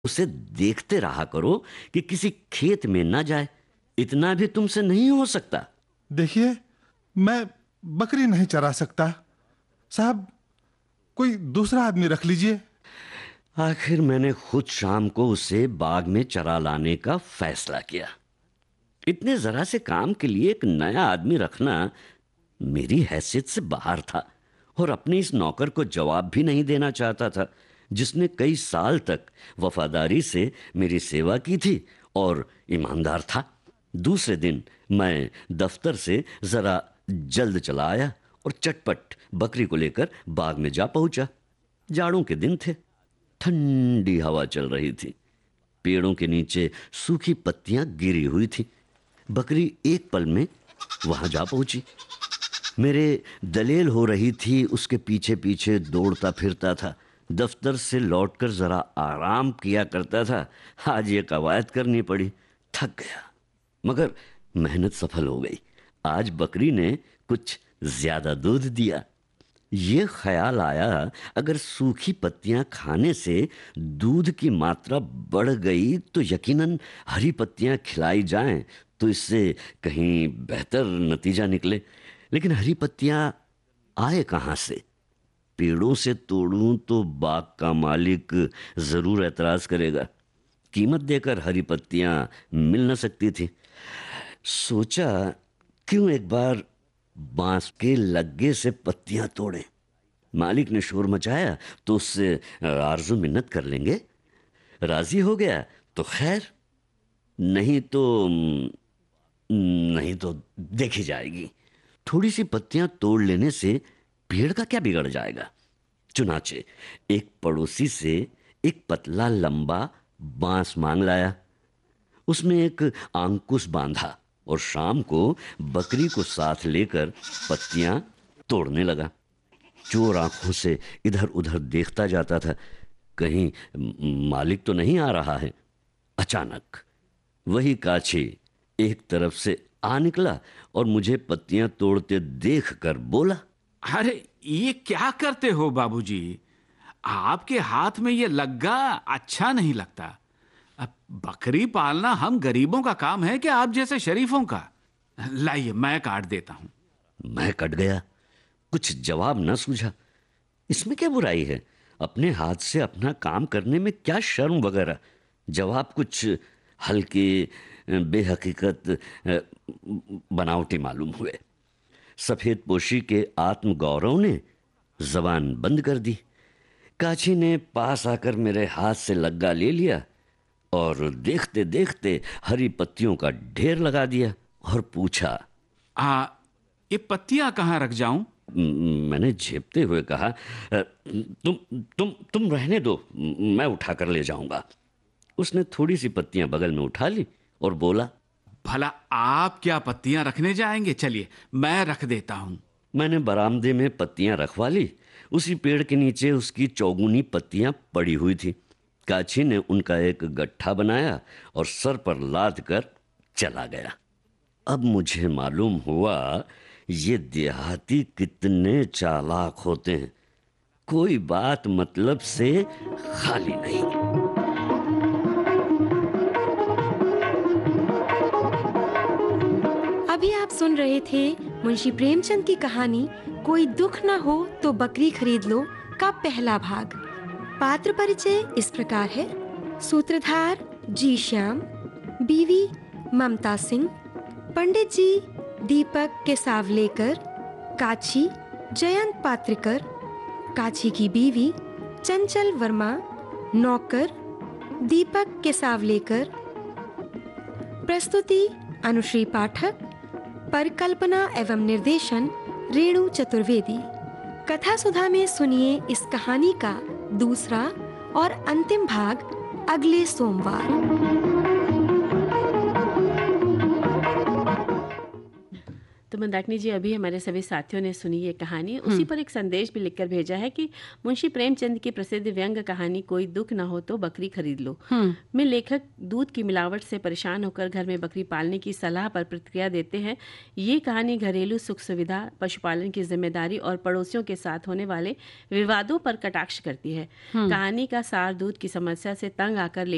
उसे देखते रहा करो कि किसी खेत में ना जाए। इतना भी तुमसे नहीं हो सकता? देखिए, मैं बकरी नहीं चरा सकता साहब। कोई दूसरा आदमी रख लीजिए। आखिर मैंने खुद शाम को उसे बाग में चरा लाने का फैसला किया। इतने जरा से काम के लिए एक नया आदमी रखना मेरी हैसियत से बाहर था, और अपने इस नौकर को जवाब भी नहीं देना चाहता था, जिसने कई साल तक वफादारी से मेरी सेवा की थी और ईमानदार था। दूसरे दिन मैं दफ्तर से जरा जल्द चला आया और चटपट बकरी को लेकर बाग में जा पहुंचा। जाड़ों के दिन थे, ठंडी हवा चल रही थी। पेड़ों के नीचे सूखी पत्तियां गिरी हुई थी। बकरी एक पल में वहां जा पहुंची। मेरे दलेल हो रही थी, उसके पीछे पीछे दौड़ता फिरता था। दफ्तर से लौटकर जरा आराम किया करता था, आज ये कवायद करनी पड़ी। थक गया, मगर मेहनत सफल हो गई। आज बकरी ने कुछ ज्यादा दूध दिया। ये ख्याल आया, अगर सूखी पत्तियां खाने से दूध की मात्रा बढ़ गई तो यकीनन हरी पत्तियां खिलाई जाएं तो इससे कहीं बेहतर नतीजा निकले। लेकिन हरी पत्तियां आए कहां से? पेड़ों से तोड़ूं तो बाग का मालिक जरूर एतराज करेगा। कीमत देकर हरी पत्तियां मिल न सकती थी। सोचा, क्यों एक बार बांस के लग्गे से पत्तियां तोड़ें। मालिक ने शोर मचाया तो उससे आरजू मिन्नत कर लेंगे। राजी हो गया तो खैर, नहीं तो नहीं तो देखी जाएगी। थोड़ी सी पत्तियां तोड़ लेने से पेड़ का क्या बिगड़ जाएगा। चुनाचे एक पड़ोसी से एक पतला लंबा बांस मांग लाया। उसमें एक अंकुश बांधा और शाम को बकरी को साथ लेकर पत्तियां तोड़ने लगा। चोर आंखों से इधर उधर देखता जाता था, कहीं मालिक तो नहीं आ रहा है। अचानक वही काछी एक तरफ से आ निकला और मुझे पत्तियां तोड़ते देखकर बोला, अरे ये क्या करते हो बाबूजी? आपके हाथ में ये लग्गा अच्छा नहीं लगता। अब बकरी पालना हम गरीबों का काम है कि आप जैसे शरीफों का? लाइए मैं काट देता हूं। मैं कट गया। कुछ जवाब न सूझा। इसमें क्या बुराई है? अपने हाथ से अपना काम करने में क्या शर्म वगैरह? जवाब कुछ हल्के, बेहकीकत, बनावटी मालूम हुए। सफेद पोशी के आत्मगौरव ने जबान बंद कर दी। काची ने पास आकर मेरे हाथ से लग्गा ले लिया और देखते देखते हरी पत्तियों का ढेर लगा दिया और पूछा, आ ये पत्तियां कहां रख जाऊं? मैंने झेपते हुए कहा, तुम रहने दो, मैं उठा कर ले जाऊंगा। उसने थोड़ी सी पत्तियां बगल में उठा ली और बोला, भला आप क्या पत्तियां रखने जाएंगे? चलिए मैं रख देता हूं। मैंने बरामदे में पत्तियां रखवा ली। उसी पेड़ के नीचे उसकी चौगुनी पत्तियां पड़ी हुई थी। काछी ने उनका एक गट्ठा बनाया और सर पर लाद कर चला गया। अब मुझे मालूम हुआ ये देहाती कितने चालाक होते हैं। कोई बात मतलब से खाली नहीं। अभी आप सुन रहे थे मुंशी प्रेमचंद की कहानी कोई दुख न हो तो बकरी खरीद लो का पहला भाग। पात्र परिचय इस प्रकार है। सूत्रधार जी श्याम, बीवी ममता सिंह, पंडित जी दीपक केसावलेकर, काछी जयंत पात्रिकर, काछी की बीवी चंचल वर्मा, नौकर दीपक केसावलेकर। प्रस्तुति अनुश्री पाठक, परिकल्पना एवं निर्देशन रेणु चतुर्वेदी। कथा सुधा में सुनिए इस कहानी का दूसरा और अंतिम भाग अगले सोमवार। तो मंदाकिनी जी, अभी हमारे सभी साथियों ने सुनी ये कहानी। उसी पर एक संदेश भी लिखकर भेजा है कि मुंशी प्रेमचंद की प्रसिद्ध व्यंग कहानी कोई दुख ना हो तो बकरी खरीद लो में लेखक दूध की मिलावट से परेशान होकर घर में बकरी पालने की सलाह पर प्रतिक्रिया देते हैं। ये कहानी घरेलू सुख सुविधा, पशुपालन की जिम्मेदारी और पड़ोसियों के साथ होने वाले विवादों पर कटाक्ष करती है। कहानी का सार दूध की समस्या से तंग आकर